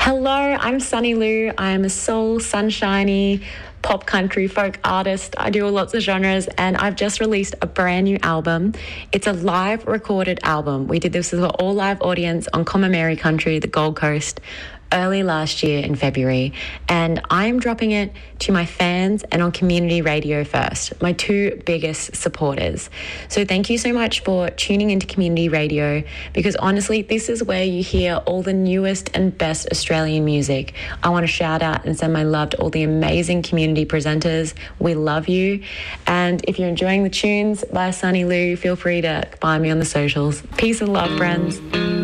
Hello, I'm Sunny Lou. I'm a soul, sunshiny, pop country folk artist. I do lots of genres, and I've just released a brand new album. It's a live recorded album. We did this with an all live audience on Komameri Country, the Gold Coast, early last year in February, and I'm dropping it to my fans and on community radio first, my two biggest supporters. So thank you so much for tuning into community radio, because honestly, this is where you hear all the newest and best Australian music. I want to shout out and send my love to all the amazing community presenters. We love you. And if you're enjoying the tunes by Sunny Lou, feel free to find me on the socials. Peace and love, friends.